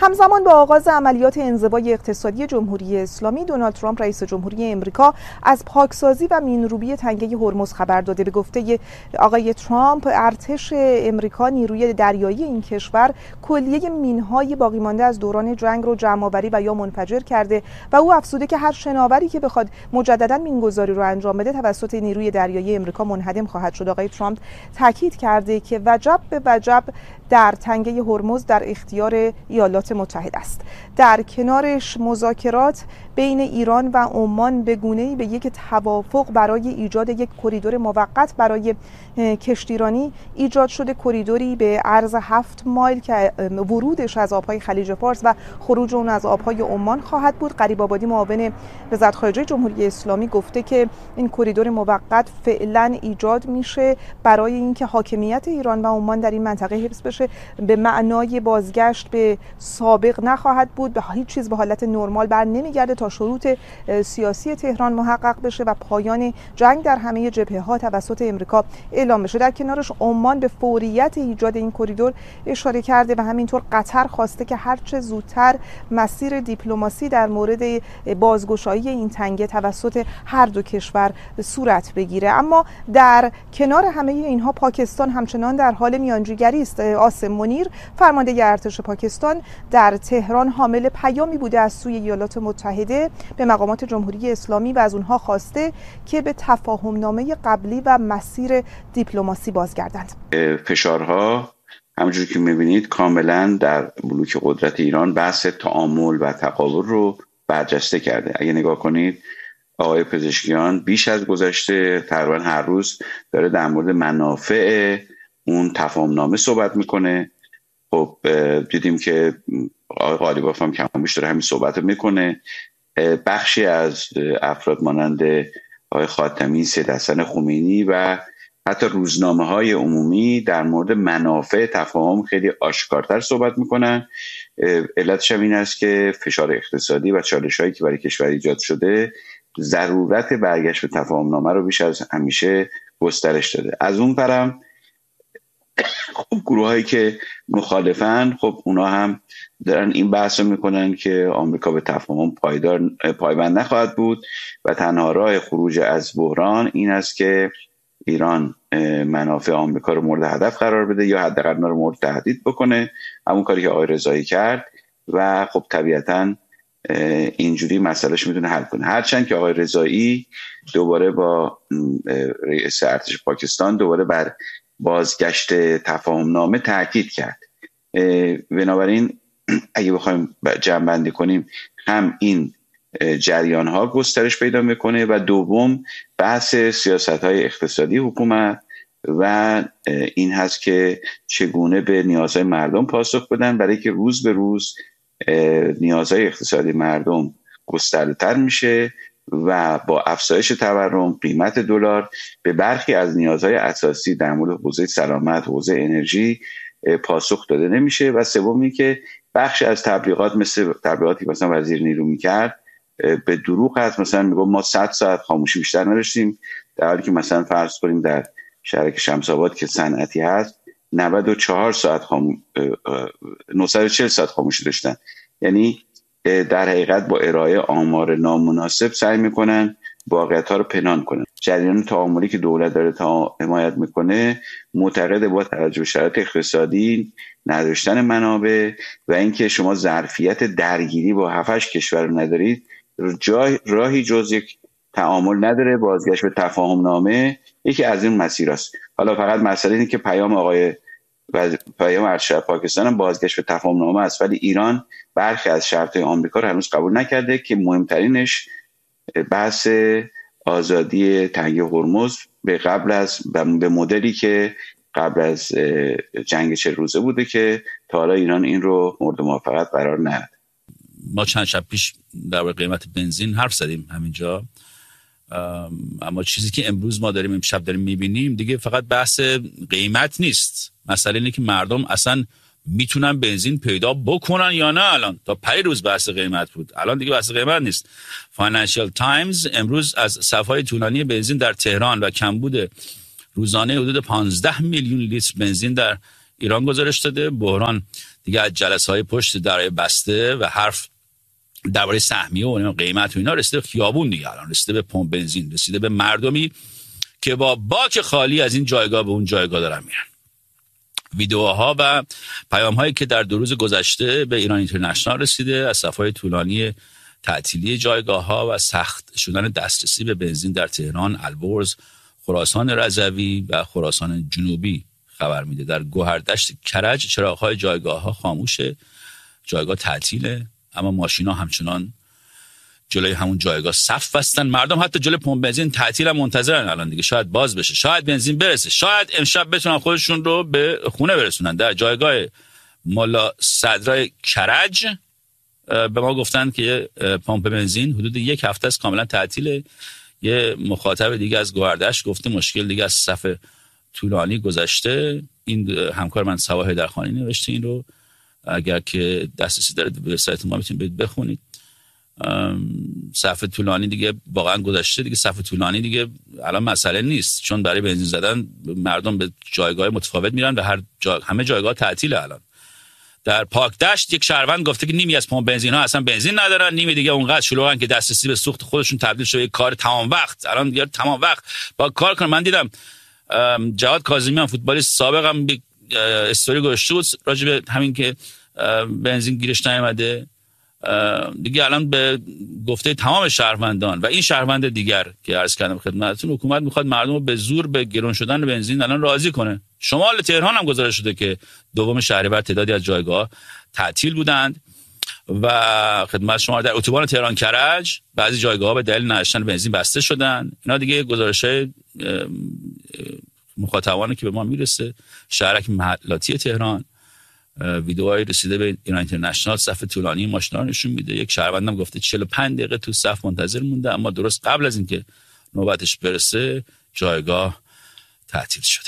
همزمان با آغاز عملیات انزوای اقتصادی جمهوری اسلامی، دونالد ترامپ رئیس جمهوری امریکا از پاکسازی و مین‌روبی تنگه هرمز خبر داده. به گفته آقای ترامپ، ارتش امریکا نیروی دریایی این کشور کلیه مین‌های باقی مانده از دوران جنگ رو جمع‌آوری و یا منفجر کرده و او افزوده که هر شناوری که بخواد مجددا مین‌گذاری رو انجام بده توسط نیروی دریایی امریکا منهدم خواهد شد. آقای ترامپ تاکید کرده که وجب به وجب در تنگه هرمز در اختیار ایالات متحده است. در کنارش مذاکرات بین ایران و عمان به گونه‌ای به یک توافق برای ایجاد یک کریدور موقت برای کشتیرانی ایجاد شده. کریدوری به عرض 7 مایل که ورودش از آبهای خلیج فارس و خروج اون از آبهای عمان خواهد بود. غریب آبادی معاون وزارت خارجه جمهوری اسلامی گفته که این کریدور موقت فعلا ایجاد میشه برای اینکه حاکمیت ایران و عمان در این منطقه حفظ بشه. به معنای بازگشت به سابق نخواهد بود، به هیچ چیز به حالت نرمال بر نمیگرده تا شروط سیاسی تهران محقق بشه و پایان جنگ در همه جبهه‌ها توسط امریکا اعلام بشه. در کنارش عمان به فوریت ایجاد این کریدور اشاره کرده و همینطور قطر خواسته که هرچه زودتر مسیر دیپلماسی در مورد بازگشایی این تنگه توسط هر دو کشور صورت بگیره. اما در کنار همه اینها پاکستان همچنان در حال میانجیگری است. آسم منیر فرمانده ارتش پاکستان در تهران حامل پیامی بوده از سوی ایالات متحده به مقامات جمهوری اسلامی و از اونها خواسته که به تفاهم نامه قبلی و مسیر دیپلماسی بازگردند. فشارها همونجوری که می‌بینید کاملا در بلوک قدرت ایران بحث تعامل و تقابل رو برجسته کرده. اگه نگاه کنید آقای پزشکیان بیش از گذشته تقریبا هر روز داره در مورد منافع اون تفاهم نامه صحبت میکنه. خب دیدیم که آقای قالیباف هم کمابیش داره همین صحبت میکنه. بخشی از افراد مانند آقای خاتمی، سید حسن خمینی و حتی روزنامه های عمومی در مورد منافع تفاهم خیلی آشکارتر صحبت میکنن. علتش هم این است که فشار اقتصادی و چالش هایی که برای کشور ایجاد شده ضرورت برگشت به تفاهم نامه رو بیش از همیشه گسترش داده. از اون پرم خب گروه هایی که مخالفن، خب اونا هم دارن این بحث رو میکنن که آمریکا به تفاهم پایبند نخواهد بود و تنها راه خروج از بحران این است که ایران منافع آمریکا رو مورد هدف قرار بده یا حداقل اونا رو مورد تهدید بکنه، همون کاری که آقای رضایی کرد و خب طبیعتاً اینجوری مسئلهش میتونه حل کنه. هرچند که آقای رضایی دوباره با رئیس ارتش پاکستان دوباره بر بازگشت تفاهم نامه تاکید کرد. بنابراین اگه بخوایم جمع بندی کنیم، هم این جریان ها گسترش پیدا میکنه و دوم بحث سیاست های اقتصادی حکومت و این هست که چگونه به نیازهای مردم پاسخ بدن، برای که روز به روز نیازهای اقتصادی مردم گسترده‌تر میشه و با افزایش تورم قیمت دلار به برخی از نیازهای اساسی در مورد حوزه سلامت، حوزه انرژی پاسخ داده نمیشه. و سومی که بخش از تبلیغات مثل تبلیغاتی مثلا وزیر نیرو میکرد به دروغ هست، مثلا میگم ما 100 ساعت خاموشی بیشتر نداشتیم، در حالی که مثلا فرض کنیم در شهر شمس‌آباد که صنعتی هست 94 ساعت 940 ساعت خاموشی داشتن. یعنی در حقیقت با ارائه آمار نامناسب سعی میکنن واقعیت‌ها رو پنهان کنن. جریان تعاملی که دولت داره حمایت میکنه معتقده با توجه به شرایط اقتصادی، نداشتن منابع و اینکه شما ظرفیت درگیری با 7-8 کشور رو ندارید، راهی جز یک تعامل نداره. بازگشت به تفاهم نامه یکی از این مسیراست. حالا فقط مسئله اینه که پیام ارتش پاکستان هم بازگشت به تفاهم نامه است، ولی ایران برخی از شرط‌های آمریکا رو هنوز قبول نکرده که مهمترینش بحث آزادی تنگه هرمز به مدلی که قبل از جنگ 40 روزه بوده که تا حالا ایران این رو مورد موافقت قرار نداد. ما چند شب پیش در قیمت بنزین حرف زدیم همینجا، اما چیزی که امروز ما داریم امشب داریم میبینیم دیگه فقط بحث قیمت نیست. مسئله اینه که مردم اصلا میتونن بنزین پیدا بکنن یا نه. الان تا 5 روز بحث قیمت بود، الان دیگه بحث قیمت نیست. فاینانشال تایمز امروز از صفحه طولانی بنزین در تهران و کمبود روزانه حدود 15 میلیون لیتر بنزین در ایران گزارش داده. بحران دیگه از جلسه‌های پشت درای بسته و حرف درباره سهمیه و قیمت و اینا رسیده به خیابون دیگه، الان رسیده به پمپ بنزین، رسیده به مردمی که با باک خالی از این جایگاه به اون جایگاه دارن میرن. ویدیوها و پیام‌هایی که در 2 روز گذشته به ایران اینترنشنال رسیده از صفحه‌های طولانی تعطیلی جایگاه‌ها و سخت شدن دسترسی به بنزین در تهران، البرز، خراسان رضوی و خراسان جنوبی خبر میده. در گوهردشت کرج چراغ‌های جایگاه‌ها خاموشه، جایگاه تعطیله، اما ماشینا همچنان جلوی همون جایگاه صف بستن. مردم حتی جلوی پمپ بنزین تعطیل هم منتظرن الان دیگه، شاید باز بشه، شاید بنزین برسه، شاید امشب بتونن خودشون رو به خونه برسونن. در جایگاه ملا صدرای کرج به ما گفتن که پمپ بنزین حدود 1 هفته است کاملا تعطیله. یه مخاطب دیگه از گوهردشت گفته مشکل دیگه از صف طولانی گذشته. این همکار من سوا حیدرخانی نوشته این رو، اگر که دسترسی داره به سایت ما میتونید بخونید. صف طولانی دیگه واقعا گذشته دیگه، صف طولانی دیگه الان مسئله نیست، چون برای بنزین زدن مردم به جایگاه متفاوت میرن و همه جایگاه تعطیله. الان در پاکدشت یک شهروند گفته که نیمی از پمپ بنزین ها اصلا بنزین ندارن، نیمی دیگه اونقدر شلوغن که دسترسی به سوخت خودشون تبدیل شده یک کار تمام وقت. الان دیگه تمام وقت با کار کنن. من دیدم جواد کاظمیان فوتبالیست سابقم استوری گذاشته بود راجع به همین که بنزین گیرش نیامده دیگه. الان به گفته تمام شهروندان و این شهروند دیگر که عرض کردم خدمتتون، حکومت میخواد مردم رو به زور به گرون شدن بنزین الان راضی کنه. شمال تهران هم گزارش شده که 2 شهریور تعدادی از جایگاه تعطیل بودند و خدمت شما در اتوبان تهران کرج بعضی جایگاه‌ها به دلیل نداشتن بنزین بسته شدن. اینا دیگه گزارش‌های مخاطبانی که به ما میرسه. شهرک محلاتی تهران ویدیوهایی رسیده به ایران اینترنشنال، صف طولانی ماشینا نشون میده. یک شهروندم گفته 45 دقیقه تو صف منتظر مونده، اما درست قبل از اینکه نوبتش برسه جایگاه تعطیل شده.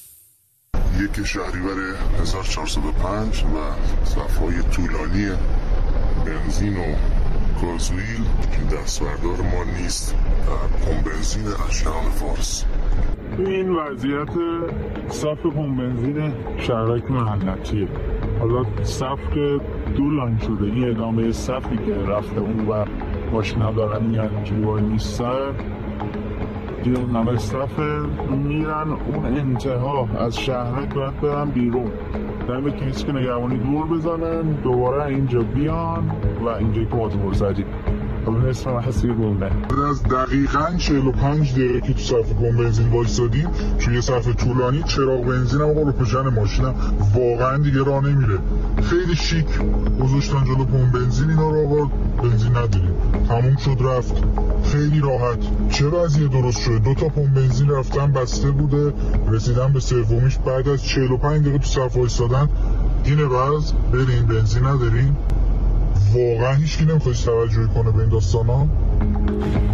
1 شهریور 1405 و صف‌های طولانی بنزین و گازوئیل که دستبردار ما نیست در پمپ بنزین اشجان فارس. این وضعیت صف پمپ بنزین شهرک محلتیه. حالا صف که دو لاین شده، این ادامه صفی که رفته اون و ماشینا دارن میگن که وای نیستن، دیگه اون همه صف میرن اون انتها از شهرک باید برن بیرون، دمه کلیس که نگهبانی دور بزنن دوباره اینجا بیان و اینجا که ما زدیم. حالا نصف محصیل بونده از دقیقاً 45 دقیقه که تو صف پمپ بنزین وایسادیم توی صف طولانی، چراغ بنزین هم رو روشن، ماشینم واقعا دیگه راه نمیره. خیلی شیک گذاشتن جلو پمپ بنزین، اینا رو آقا بنزین نداریم، تموم شد رفت. خیلی راحت. چه وضعیه درست شده؟ 2 پمپ بنزین رفتن بسته بوده، رسیدن به سومیش بعد از 45 دقیقه تو صف وایسادن. اینه وضع، بریم بنزین نداریم. واقعا هیچ کی نمیخواد توجه کنه به این داستانا.